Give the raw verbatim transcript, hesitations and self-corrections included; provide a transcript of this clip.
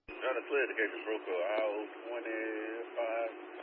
Trying to clear the case broker, aisle twenty-five.